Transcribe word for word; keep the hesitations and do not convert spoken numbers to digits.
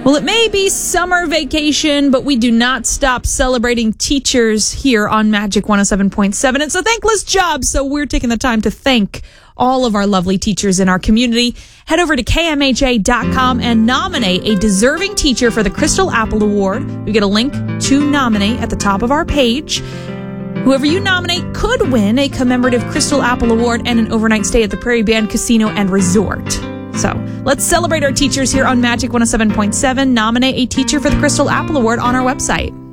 Well, it may be summer vacation, but we do not stop celebrating teachers here on Magic one oh seven point seven. It's a thankless job, so we're taking the time to thank all of our lovely teachers in our community. Head over to K M H A dot com and nominate a deserving teacher for the Crystal Apple Award. You get a link to nominate at the top of our page. Whoever you nominate could win a commemorative Crystal Apple Award and an overnight stay at the Prairie Band Casino and Resort. So let's celebrate our teachers here on Magic one oh seven point seven. Nominate a teacher for the Crystal Apple Award on our website.